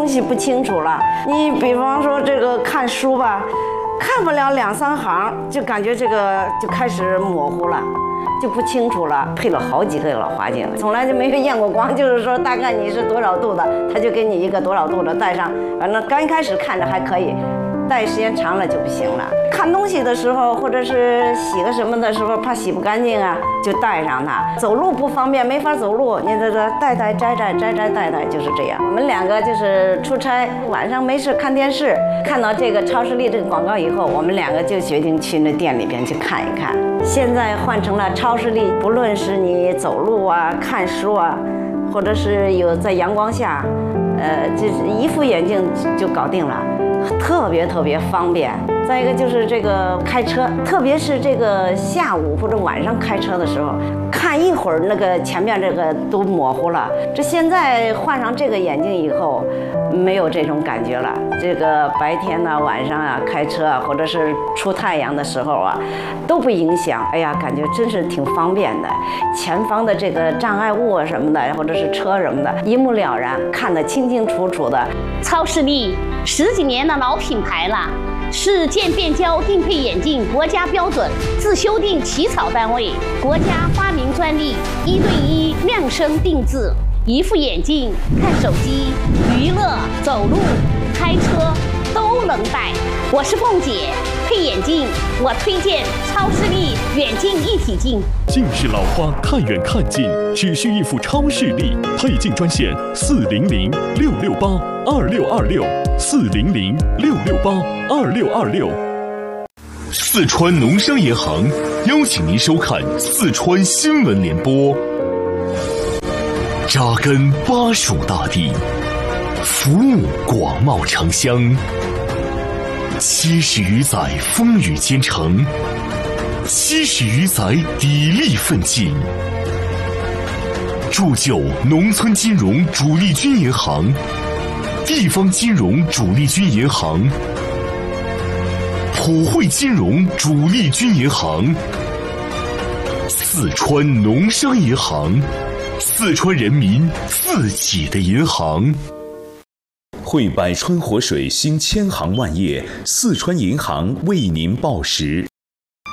西不清楚了。你比方说这个看书吧，看不了2、3行，就感觉这个就开始模糊了。就不清楚了，配了好几个老花镜，从来就没有验过光，就是说大概你是多少度的，他就给你一个多少度的戴上，反正刚开始看着还可以，戴时间长了就不行了。看东西的时候，或者是洗个什么的时候，怕洗不干净啊，就戴上它。走路不方便，没法走路，你这戴戴摘摘摘摘戴戴，就是这样。我们2个就是出差，晚上没事看电视，看到这个超视力这个广告以后，我们2个就决定去那店里边去看一看。现在换成了超视力，不论是你走路啊、看书啊，或者是有在阳光下，这一副眼镜就搞定了，特别方便。再一个就是这个开车，特别是这个下午或者晚上开车的时候，看一会儿那个前面这个都模糊了。这现在换上这个眼镜以后，没有这种感觉了。这个白天呢、晚上啊开车啊，或者是出太阳的时候啊，都不影响。哎呀，感觉真是挺方便的。前方的这个障碍物啊什么的，或者是车什么的，一目了然，看得清清楚楚的。 超视力10几年的老品牌了。是渐变焦定配眼镜国家标准自修订起草单位，国家发明专利，1对1量身定制，一副眼镜看手机、娱乐、走路、开车都能戴。我是凤姐，配眼镜我推荐超视力远近一体镜。 近视老花看远看近，只需一副超视力配镜专线400-668-2626，400-668-2626。四川农商银行邀请您收看四川新闻联播。扎根巴蜀大地，服务广袤城乡，70余载风雨兼程，70余载砥砺奋进，铸就农村金融主力军银行、地方金融主力军银行、普惠金融主力军银行、四川农商银行，四川人民自己的银行。 汇百川活水兴千行万业，四川银行为您报时。